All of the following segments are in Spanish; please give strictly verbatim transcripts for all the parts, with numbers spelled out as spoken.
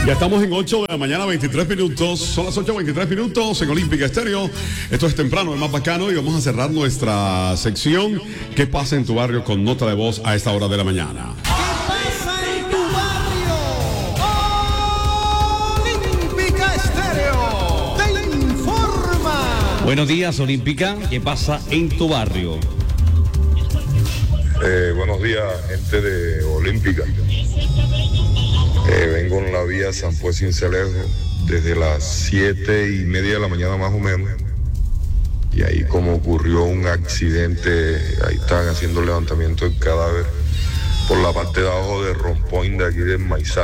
Ya estamos en ocho de la mañana, veintitrés minutos. Son las ocho veintitrés minutos en Olímpica Estéreo. Esto es temprano, el más bacano. Y vamos a cerrar nuestra sección ¿Qué pasa en tu barrio? Con nota de voz a esta hora de la mañana. ¿Qué pasa en tu barrio? Olímpica Estéreo te informa. Buenos días, Olímpica. ¿Qué pasa en tu barrio? Eh, buenos días, gente de Olímpica. Eh, vengo en la vía San Juan Cincelejo desde las siete y media de la mañana más o menos. Y ahí como ocurrió un accidente, ahí están haciendo levantamiento del cadáver por la parte de abajo de Rompoint de aquí del Maizal.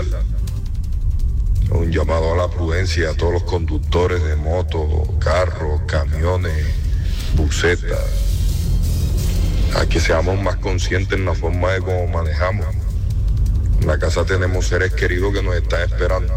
Un llamado a la prudencia a todos los conductores de motos, carros, camiones, busetas, a que seamos más conscientes en la forma de cómo manejamos. En la casa tenemos seres queridos que nos están esperando.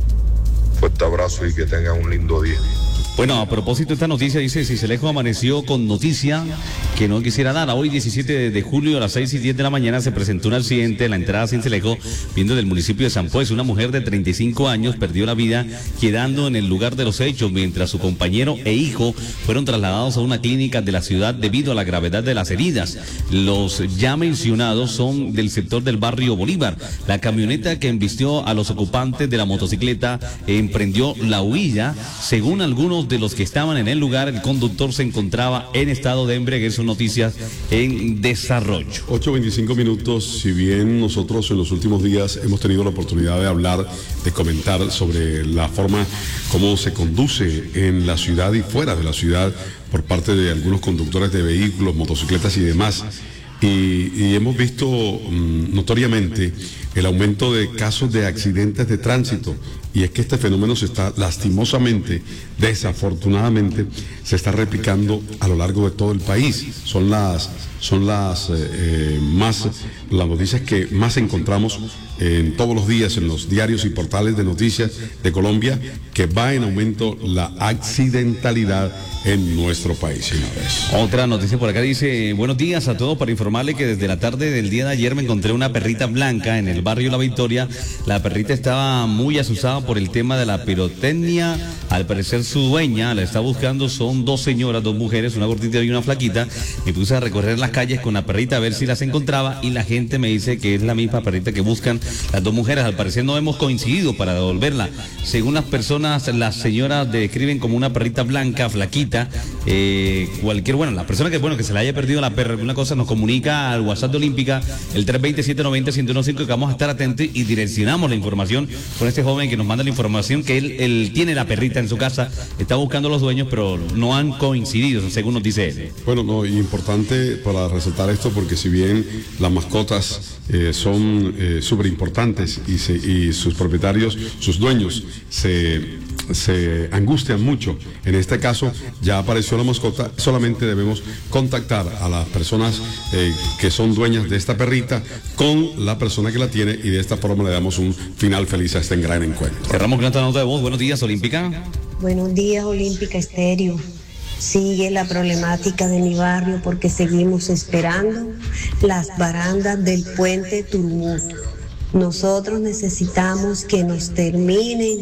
Fuerte abrazo y que tengan un lindo día. Bueno, a propósito de esta noticia, dice Cincelejo amaneció con noticia que no quisiera dar. Hoy, diecisiete de julio, a las seis y diez de la mañana, se presentó un accidente en la entrada a Cincelejo, viendo del municipio de San Pues. Una mujer de treinta y cinco años perdió la vida, quedando en el lugar de los hechos, mientras su compañero e hijo fueron trasladados a una clínica de la ciudad debido a la gravedad de las heridas. Los ya mencionados son del sector del barrio Bolívar. La camioneta que embistió a los ocupantes de la motocicleta emprendió la huida. Según algunos de los que estaban en el lugar, el conductor se encontraba en estado de embriaguez. Son noticias en desarrollo. ocho veinticinco minutos. Si bien nosotros en los últimos días hemos tenido la oportunidad de hablar, de comentar sobre la forma como se conduce en la ciudad y fuera de la ciudad por parte de algunos conductores de vehículos, motocicletas y demás, y, y hemos visto um, notoriamente el aumento de casos de accidentes de tránsito. Y es que este fenómeno se está, lastimosamente, desafortunadamente, se está replicando a lo largo de todo el país. Son las, son las eh, más, las noticias que más encontramos en todos los días en los diarios y portales de noticias de Colombia, que va en aumento la accidentalidad en nuestro país, señores. Otra noticia por acá dice: buenos días a todos, para informarle que desde la tarde del día de ayer me encontré una perrita blanca en el barrio La Victoria. La perrita estaba muy asustada por el tema de la pirotecnia. Al parecer su dueña la está buscando. Son dos señoras, dos mujeres, una gordita y una flaquita. Me puse a recorrer las calles con la perrita a ver si las encontraba, y la gente me dice que es la misma perrita que buscan las dos mujeres. Al parecer no hemos coincidido para devolverla. Según las personas, las señoras describen como una perrita blanca, flaquita. Eh, cualquier, bueno, la persona que, bueno, que se le haya perdido la perra, alguna cosa, nos comunica al WhatsApp de Olímpica, el tres dos cero, siete nueve cero, uno uno cinco, que vamos a estar atentos y direccionamos la información con este joven que nos manda la información que él, él tiene la perrita en su casa, está buscando a los dueños, pero no han coincidido, según nos dice él. Bueno, no, y importante para resaltar esto, porque si bien las mascotas eh, son eh, súper importantes y, se, y sus propietarios, sus dueños, se, se angustian mucho, en este caso ya apareció la mascota, solamente debemos contactar a las personas eh, que son dueñas de esta perrita con la persona que la tiene, y de esta forma le damos un final feliz a este gran encuentro. Cerramos con esta nota de voz. Buenos días, Olímpica. Buenos días, Olímpica Estéreo. Sigue la problemática de mi barrio porque seguimos esperando las barandas del puente Turmut. Nosotros necesitamos que nos terminen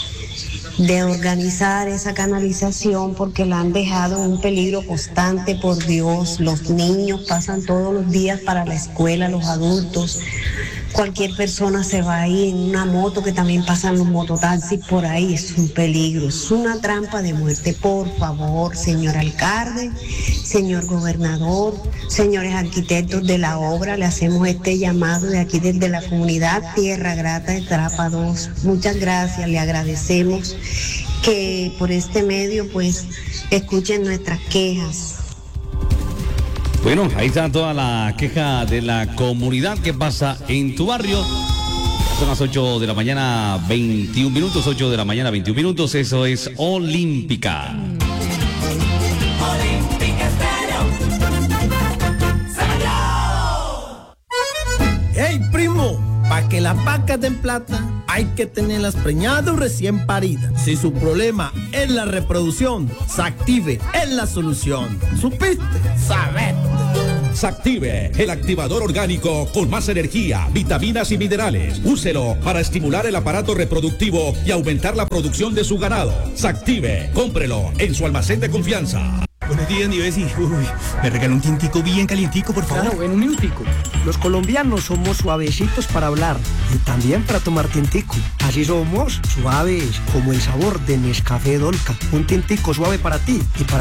de organizar esa canalización porque la han dejado en un peligro constante, por Dios. Los niños pasan todos los días para la escuela, los adultos. Cualquier persona se va ahí en una moto, que también pasan los mototaxis por ahí. Es un peligro, es una trampa de muerte. Por favor, señor alcalde, señor gobernador, señores arquitectos de la obra, le hacemos este llamado de aquí desde la comunidad Tierra Grata de Trapa dos. Muchas gracias, le agradecemos que por este medio pues escuchen nuestras quejas. Bueno, ahí está toda la queja de la comunidad. ¿Qué pasa en tu barrio? Son las ocho de la mañana, veintiún minutos, ocho de la mañana, veintiún minutos. Eso es Olímpica. Olímpica Estéreo. ¡Hey, primo! Para que las vacas den plata, hay que tenerlas preñadas o recién paridas. Si su problema es la reproducción, Sactive es la solución. ¿Supiste? ¡Sabete! Sactive, el activador orgánico con más energía, vitaminas y minerales. Úselo para estimular el aparato reproductivo y aumentar la producción de su ganado. Sactive, cómprelo en su almacén de confianza. Buenos días, Nivesi. Uy, me regaló un tintico bien calientico, por favor. Claro, en un minutico. Los colombianos somos suavecitos para hablar y también para tomar tintico. Así somos suaves, como el sabor de Nescafé Dolca. Un tintico suave para ti y para